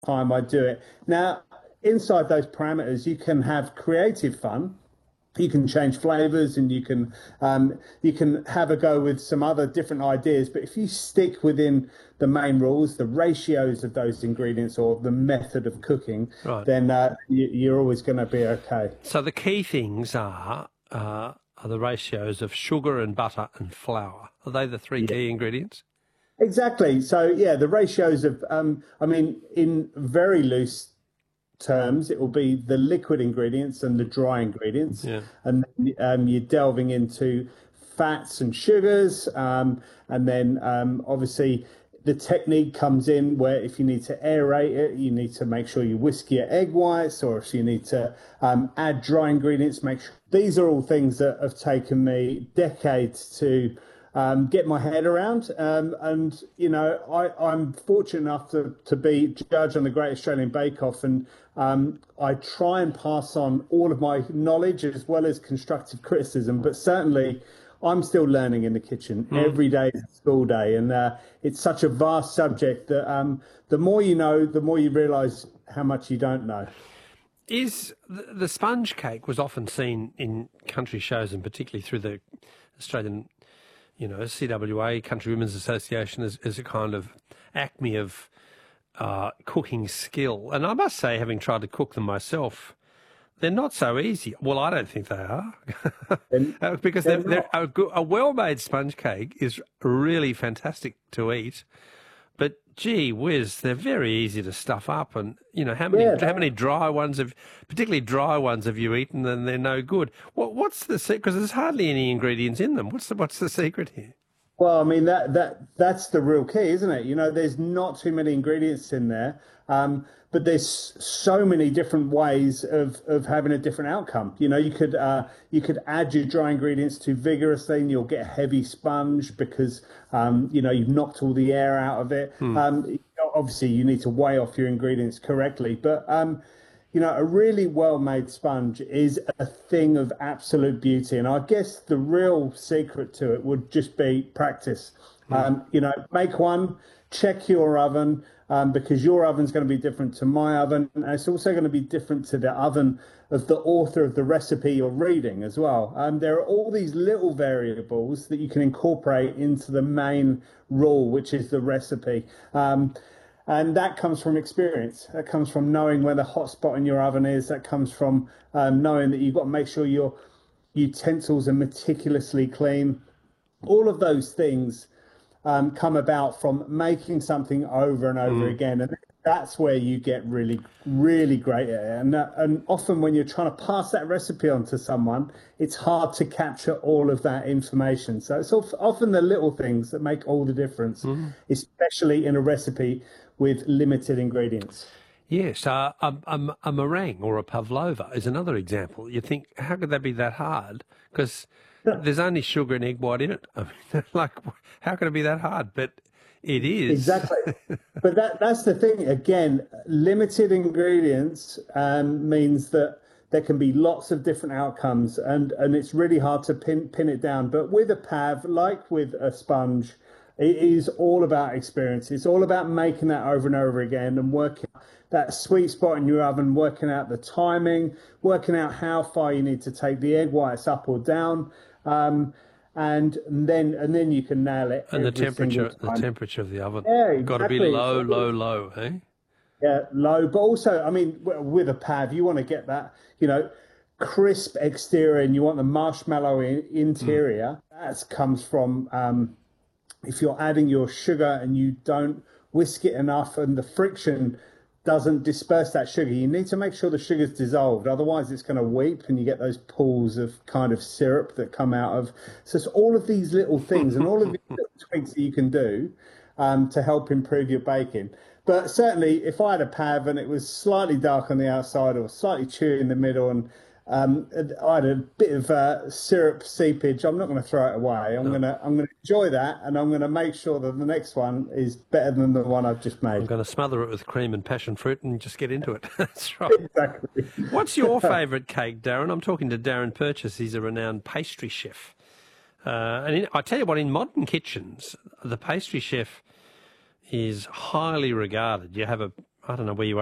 time I do it. Now, inside those parameters, you can have creative fun. You can change flavors and you can have a go with some other different ideas. But if you stick within the main rules, the ratios of those ingredients or the method of cooking, Right. then you're always going to be okay. So the key things are the ratios of sugar and butter and flour. Are they the three Yeah. key ingredients? Exactly. So yeah, the ratios of I mean, in very loose terms, it will be the liquid ingredients and the dry ingredients, Yeah. and you're delving into fats and sugars, and then obviously the technique comes in where if you need to aerate it, you need to make sure you whisk your egg whites, or if you need to add dry ingredients, make sure. These are all things that have taken me decades to get my head around. And, you know, I'm fortunate enough to be judge on the Great Australian Bake Off. And I try and pass on all of my knowledge as well as constructive criticism. But certainly, I'm still learning in the kitchen. Every day is a school day. And it's such a vast subject that the more you know, the more you realise how much you don't know. Is the sponge cake was often seen in country shows, and particularly through the Australian, CWA, Country Women's Association, as a kind of acme of cooking skill. And I must say, having tried to cook them myself, they're not so easy. Well, I don't think they are, because a well-made sponge cake is really fantastic to eat. But gee whiz, they're very easy to stuff up. And how many dry ones particularly dry ones, have you eaten and they're no good? What's the secret? Because there's hardly any ingredients in them. What's the secret here? Well, I mean that's the real key, isn't it? There's not too many ingredients in there, but there's so many different ways of having a different outcome. You could add your dry ingredients too vigorously, and you'll get a heavy sponge because you've knocked all the air out of it. Obviously, you need to weigh off your ingredients correctly, but a really well-made sponge is a thing of absolute beauty. And I guess the real secret to it would just be practice. Make one, check your oven, because your oven's going to be different to my oven. And it's also going to be different to the oven of the author of the recipe you're reading as well. There are all these little variables that you can incorporate into the main rule, which is the recipe. And that comes from experience. That comes from knowing where the hot spot in your oven is. That comes from knowing that you've got to make sure your utensils are meticulously clean. All of those things come about from making something over and over again. And that's where you get really, really great at it. And often when you're trying to pass that recipe on to someone, it's hard to capture all of that information. So it's often the little things that make all the difference, especially in a recipe with limited ingredients. Yes, a meringue or a pavlova is another example. You think, how could that be that hard? Because there's only sugar and egg white in it. I mean, how could it be that hard? But it is. Exactly. But that's the thing. Again, limited ingredients means that there can be lots of different outcomes, and it's really hard to pin it down. But with a pav, like with a sponge, it is all about experience. It's all about making that over and over again and working that sweet spot in your oven, working out the timing, working out how far you need to take the egg whites up or down, and then you can nail it. And the temperature of the oven, yeah, got to be low, low, eh? Yeah, low. But also, I mean, with a pav, you want to get that, crisp exterior, and you want the marshmallow interior. That comes from if you're adding your sugar and you don't whisk it enough and the friction doesn't disperse that sugar, you need to make sure the sugar's dissolved. Otherwise, it's going to weep and you get those pools of kind of syrup that come out of. So it's all of these little things and all of these little tweaks that you can do to help improve your baking. But certainly, if I had a pav and it was slightly dark on the outside or slightly chewy in the middle and I had a bit of syrup seepage, I'm not going to throw it away. I'm going to enjoy that, and I'm going to make sure that the next one is better than the one I've just made. I'm going to smother it with cream and passion fruit and just get into it. That's right. Exactly. What's your favourite cake, Darren? I'm talking to Darren Purchase. He's a renowned pastry chef. I tell you what, in modern kitchens, the pastry chef is highly regarded. You have I don't know where you are